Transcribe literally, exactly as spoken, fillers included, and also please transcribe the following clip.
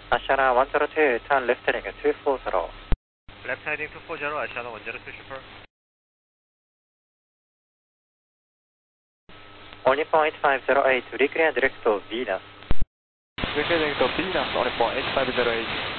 Ashana one zero two, turn left heading at two four zero. Left heading two four zero, Ashana one zero two, super. All Nippon eight five zero eight, reclear direct to Venus. Reclear direct to Venus, All Nippon eight five zero eight.